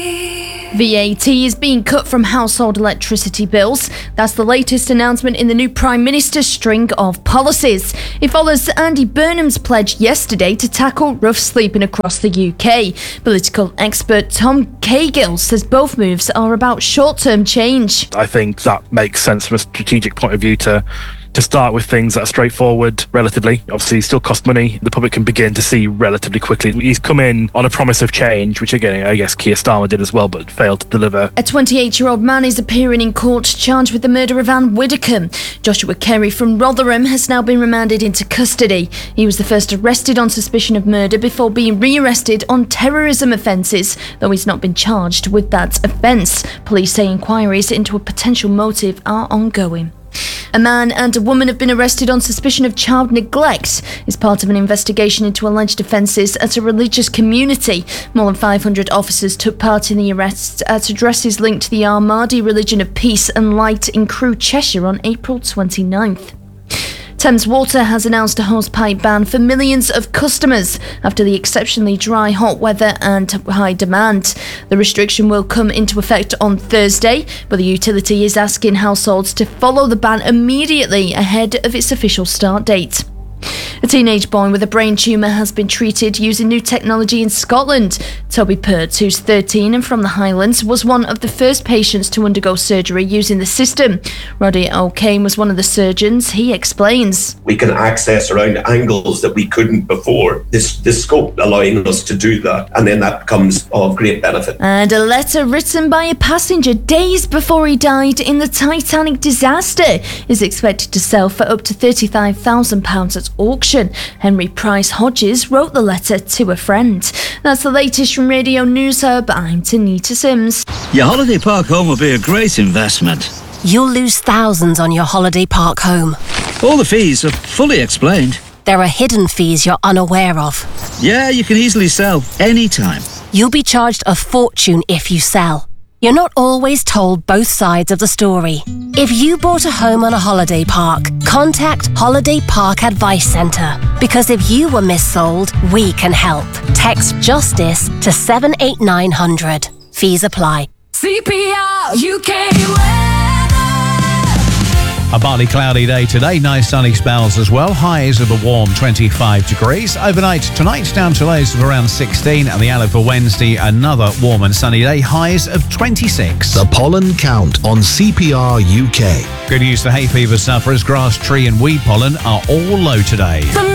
VAT is being cut from household electricity bills. That's the latest announcement in the new Prime Minister's string of policies. It follows Andy Burnham's pledge yesterday to tackle rough sleeping across the UK. Political expert Tom Cahill says both moves are about short-term change. I think that makes sense from a strategic point of view to start with things that are straightforward relatively. Obviously still cost money. The public can begin to see relatively quickly. He's come in on a promise of change, which again I guess Keir Starmer did as well, but failed to deliver. A 28-year-old man is appearing in court charged with the murder of Anne Widdecombe. Joshua Kerry from Rotherham has now been remanded into custody. He was the first arrested on suspicion of murder before being re-arrested on terrorism offences, though he's not been charged with that offence. Police say inquiries into a potential motive are ongoing. A man and a woman have been arrested on suspicion of child neglect as part of an investigation into alleged offences at a religious community. More than 500 officers took part in the arrests at addresses linked to the Ahmadi religion of peace and light in Crewe, Cheshire on April 29th. Thames Water has announced a hosepipe ban for millions of customers after the exceptionally dry hot weather and high demand. The restriction will come into effect on Thursday, but the utility is asking households to follow the ban immediately ahead of its official start date. A teenage boy with a brain tumour has been treated using new technology in Scotland. Toby Pertz, who's 13 and from the Highlands, was one of the first patients to undergo surgery using the system. Roddy O'Kane was one of the surgeons. He explains. We can access around angles that we couldn't before. This scope allowing us to do that, and then that becomes of great benefit. And a letter written by a passenger days before he died in the Titanic disaster is expected to sell for up to £35,000 at auction. Henry Price Hodges wrote the letter to a friend. That's the latest from Radio News Hub. I'm Tanita Sims. Your holiday park home will be a great investment. You'll lose thousands on your holiday park home. All the fees are fully explained. There are hidden fees you're unaware of. Yeah, you can easily sell anytime. You'll be charged a fortune if you sell. You're not always told both sides of the story. If you bought a home on a holiday park, contact Holiday Park Advice Centre. Because if you were missold, we can help. Text JUSTICE to 78900. Fees apply. CPR UK weather. A partly cloudy day today, nice sunny spells as well. Highs of a warm 25 degrees. Overnight tonight down to lows of around 16, and the outlook for Wednesday another warm and sunny day, highs of 26. The pollen count on CPR UK. Good news for hay fever sufferers. Grass, tree and weed pollen are all low today.